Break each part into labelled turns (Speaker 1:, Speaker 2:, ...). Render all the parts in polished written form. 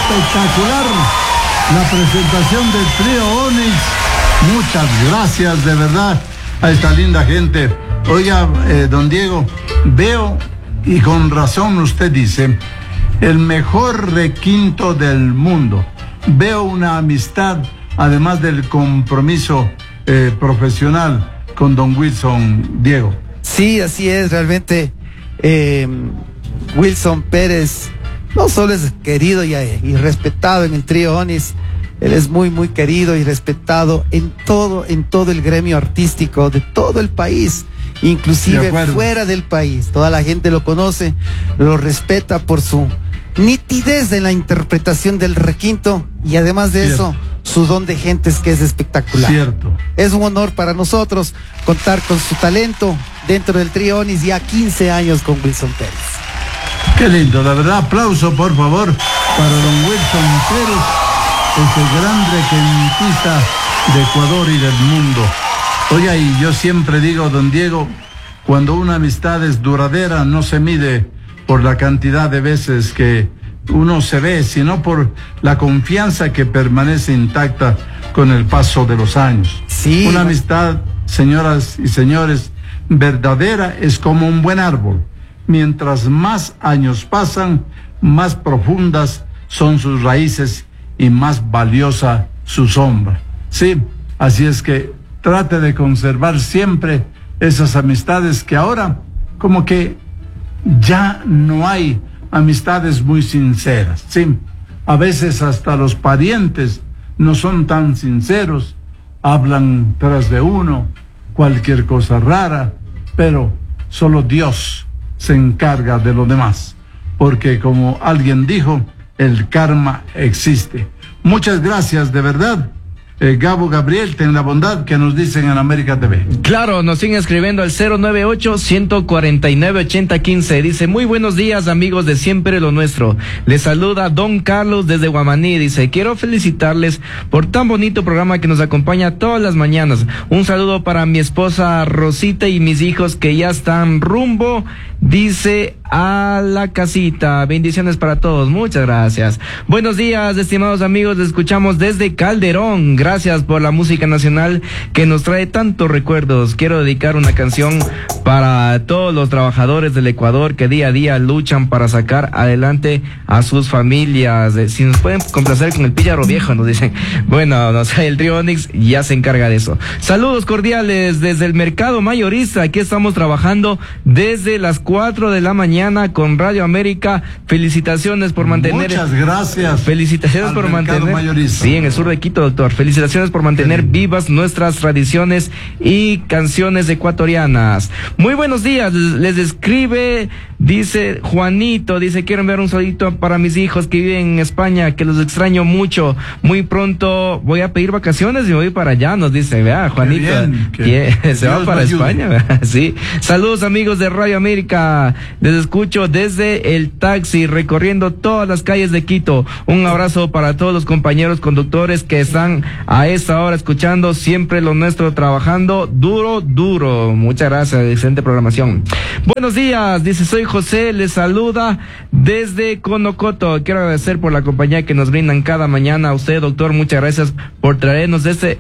Speaker 1: espectacular la presentación del trío Onix. Muchas gracias de verdad a esta linda gente. Oiga, don Diego, veo, y con razón usted dice, el mejor requinto del mundo. Veo una amistad, además del compromiso profesional con don Wilson, Diego.
Speaker 2: Sí, así es, realmente. Wilson Pérez no solo es querido y respetado en el trío Onix, él es muy, muy querido y respetado en todo el gremio artístico de todo el país, inclusive fuera del país. Toda la gente lo conoce, lo respeta por su nitidez en la interpretación del requinto y además de eso, su don de gentes que es espectacular.
Speaker 1: Cierto.
Speaker 2: Es un honor para nosotros contar con su talento dentro del trío Onix, ya 15 años con Wilson Pérez.
Speaker 1: Qué lindo, la verdad, aplauso por favor para don Wilson Pérez, ese gran requintista de Ecuador y del mundo. Oiga, y yo siempre digo, don Diego, cuando una amistad es duradera no se mide por la cantidad de veces que uno se ve, sino por la confianza que permanece intacta con el paso de los años.
Speaker 2: Sí.
Speaker 1: Una amistad, señoras y señores, verdadera es como un buen árbol. Mientras más años pasan, más profundas son sus raíces y más valiosa su sombra. Sí, así es que trate de conservar siempre esas amistades que ahora como que ya no hay amistades muy sinceras. Sí, a veces hasta los parientes no son tan sinceros, hablan tras de uno, cualquier cosa rara, pero solo Dios se encarga de lo demás, porque como alguien dijo, el karma existe. Muchas gracias, de verdad. Gabo Gabriel, ten la bondad que nos dicen en América TV.
Speaker 3: Claro, nos siguen escribiendo al 098-149-8015. Dice, muy buenos días, amigos de Siempre lo Nuestro. Les saluda Don Carlos desde Guamaní. Dice, quiero felicitarles por tan bonito programa que nos acompaña todas las mañanas. Un saludo para mi esposa Rosita y mis hijos que ya están rumbo, dice, a la casita. Bendiciones para todos. Muchas gracias. Buenos días, estimados amigos. Les escuchamos desde Calderón. Gracias por la música nacional que nos trae tantos recuerdos. Quiero dedicar una canción para todos los trabajadores del Ecuador que día a día luchan para sacar adelante a sus familias. Si nos pueden complacer con el Píllaro Viejo, nos dicen. Bueno, no sé, el trío Onix ya se encarga de eso. Saludos cordiales desde el mercado mayorista. Aquí estamos trabajando desde las 4 de la mañana con Radio América. Felicitaciones por mantener.
Speaker 1: Muchas gracias.
Speaker 3: Felicitaciones por mantener.
Speaker 1: Mayorista.
Speaker 3: Sí, en el sur de Quito, doctor. Felicitaciones por mantener vivas nuestras tradiciones y canciones ecuatorianas. Muy buenos días, les escribe, dice Juanito, dice, quiero enviar un saludito para mis hijos que viven en España, que los extraño mucho. Muy pronto voy a pedir vacaciones y me voy para allá, nos dice, vea, Juanito, se va para España, ¿verdad? Sí. Saludos, amigos de Radio América, les escucho desde el taxi, recorriendo todas las calles de Quito. Un abrazo para todos los compañeros conductores que están a esta hora escuchando Siempre lo Nuestro, trabajando duro. Muchas gracias, excelente programación. Buenos días, dice, soy José, les saluda desde Conocoto. Quiero agradecer por la compañía que nos brindan cada mañana. A usted, doctor, muchas gracias por traernos este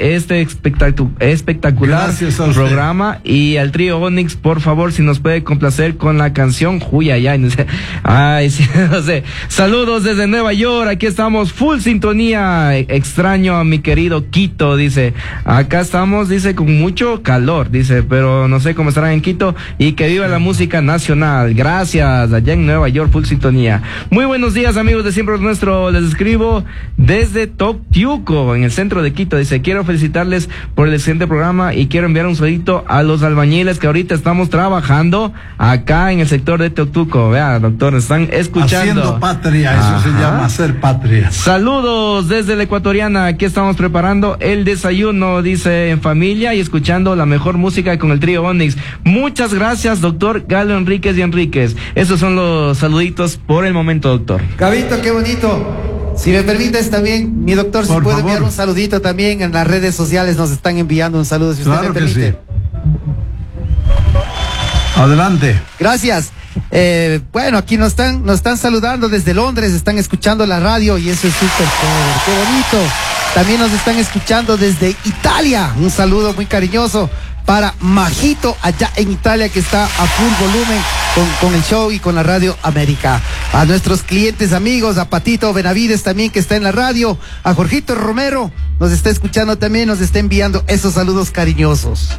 Speaker 3: espectacular programa. Y al trío Onix, por favor, si nos puede complacer con la canción Juyayay. Ay, sí, no sé. Saludos desde Nueva York, aquí estamos, full sintonía. Extraño a mi querido Quito, dice. Acá estamos, dice, con mucho calor, dice, pero no sé cómo estarán en Quito. Y que viva la música nacional. Gracias, allá en Nueva York, full sintonía. Muy buenos días, amigos de Siempre lo Nuestro. Les escribo desde Toctiuco, en el centro de Quito. Dice, quiero felicitarles por el excelente programa y quiero enviar un saludito a los albañiles que ahorita estamos trabajando acá en el sector de Toctuco. Vea, doctor, están escuchando.
Speaker 1: Haciendo patria, eso se llama hacer patria.
Speaker 3: Saludos desde la Ecuatoriana. Aquí estamos preparando el desayuno, dice, en familia y escuchando la mejor música con el trío Onix. Muchas gracias, doctor Galo Enríquez y Enríquez. Esos son los saluditos por el momento, doctor.
Speaker 2: Gabito, qué bonito. Si me permites también, mi doctor, si puede enviar un saludito también en las redes sociales, nos están enviando un saludo, si usted me permite.
Speaker 1: Sí. Adelante.
Speaker 2: Gracias. Bueno, aquí nos están saludando desde Londres, están escuchando la radio y eso es súper chévere, qué bonito. También nos están escuchando desde Italia. Un saludo muy cariñoso para Majito allá en Italia, que está a full volumen con el show y con la Radio América. A nuestros clientes amigos, a Patito Benavides también, que está en la radio, a Jorgito Romero, nos está escuchando también, nos está enviando esos saludos cariñosos.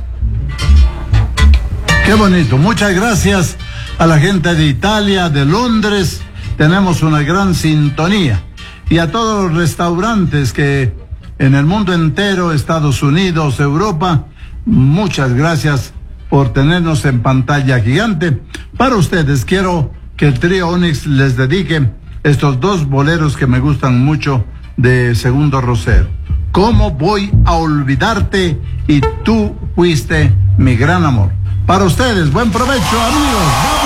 Speaker 1: Qué bonito, muchas gracias a la gente de Italia, de Londres, tenemos una gran sintonía. Y a todos los restaurantes que en el mundo entero, Estados Unidos, Europa, muchas gracias por tenernos en pantalla gigante. Para ustedes quiero que el trío Onix les dedique estos dos boleros que me gustan mucho de Segundo Rosero. ¿Cómo voy a olvidarte? Y tú fuiste mi gran amor. Para ustedes, buen provecho, amigos.